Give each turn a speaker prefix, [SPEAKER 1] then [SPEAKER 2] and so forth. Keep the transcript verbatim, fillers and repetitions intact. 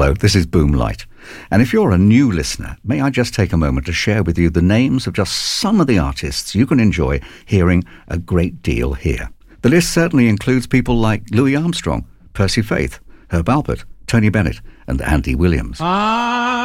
[SPEAKER 1] Hello, this is Boomlight. And if you're a new listener, may I just take a moment to share with you the names of just some of the artists you can enjoy hearing a great deal here. The list certainly includes people like Louis Armstrong, Percy Faith, Herb Alpert, Tony Bennett, and Andy Williams. Ah.